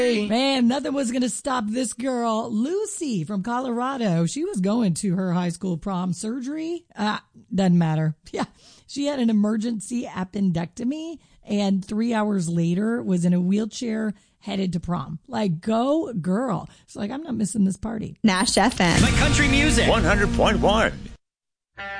Man, nothing was going to stop this girl, Lucy from Colorado. She was going to her high school prom. Surgery? Doesn't matter. Yeah, she had an emergency appendectomy and 3 hours later was in a wheelchair headed to prom. Like, go girl. She's like, I'm not missing this party. Nash FM. My country music. 100.1.